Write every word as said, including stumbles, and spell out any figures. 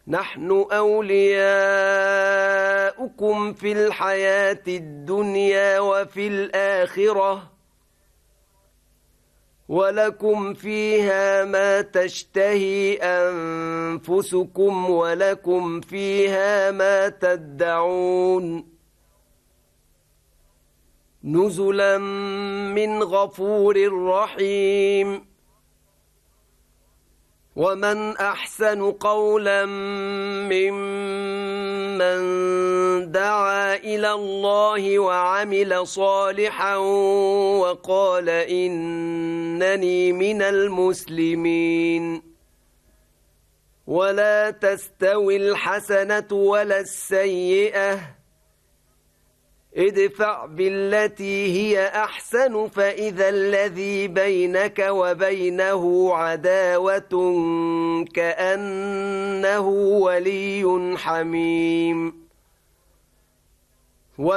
نحن أولياؤكم في الحياة الدنيا وفي الآخرة ولكم فيها ما تشتهي أنفسكم ولكم فيها ما تدعون نزلا من غفور رحيم ومن أحسن قولا ممن دعا إلى الله وعمل صالحا وقال إنني من المسلمين ولا تستوي الحسنة ولا السيئة ادفع بالتي هي أحسن فإذا الذي بينك وبينه عداوة كأنه ولي حميم